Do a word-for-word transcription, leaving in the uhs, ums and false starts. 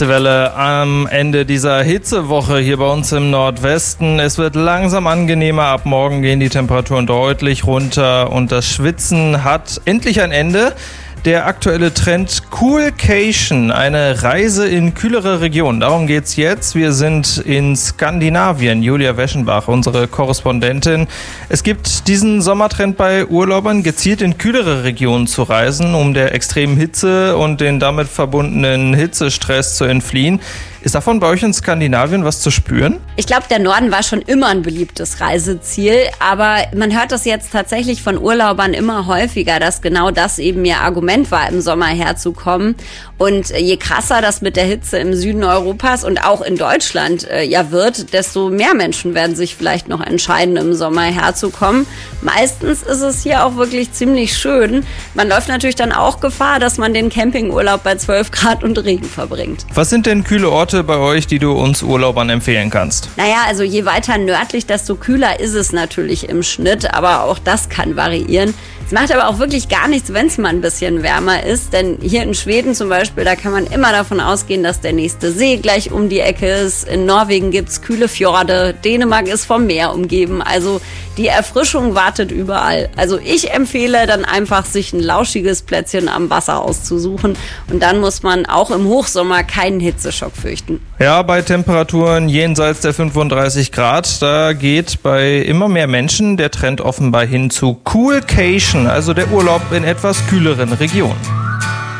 Welle am Ende dieser Hitzewoche hier bei uns im Nordwesten. Es wird langsam angenehmer. Ab morgen gehen die Temperaturen deutlich runter und das Schwitzen hat endlich ein Ende. Der aktuelle Trend Coolcation, eine Reise in kühlere Regionen. Darum geht's jetzt. Wir sind in Skandinavien. Julia Weschenbach, unsere Korrespondentin. Es gibt diesen Sommertrend bei Urlaubern, gezielt in kühlere Regionen zu reisen, um der extremen Hitze und den damit verbundenen Hitzestress zu entfliehen. Ist davon bei euch in Skandinavien was zu spüren? Ich glaube, der Norden war schon immer ein beliebtes Reiseziel, aber man hört das jetzt tatsächlich von Urlaubern immer häufiger, dass genau das eben ihr Argument war, im Sommer herzukommen. Und je krasser das mit der Hitze im Süden Europas und auch in Deutschland äh, ja wird, desto mehr Menschen werden sich vielleicht noch entscheiden, im Sommer herzukommen. Meistens ist es hier auch wirklich ziemlich schön. Man läuft natürlich dann auch Gefahr, dass man den Campingurlaub bei zwölf Grad und Regen verbringt. Was sind denn kühle Orte bei euch, die du uns Urlaubern empfehlen kannst? Naja, also je weiter nördlich, desto kühler ist es natürlich im Schnitt, aber auch das kann variieren. Es macht aber auch wirklich gar nichts, wenn es mal ein bisschen wärmer ist, denn hier in Schweden zum Beispiel, da kann man immer davon ausgehen, dass der nächste See gleich um die Ecke ist. In Norwegen gibt's kühle Fjorde, Dänemark ist vom Meer umgeben, also die Erfrischung wartet überall. Also ich empfehle dann einfach, sich ein lauschiges Plätzchen am Wasser auszusuchen und dann muss man auch im Hochsommer keinen Hitzeschock fürchten. Ja, bei Temperaturen jenseits der fünfunddreißig Grad, da geht bei immer mehr Menschen der Trend offenbar hin zu Coolcation, also der Urlaub in etwas kühleren Regionen.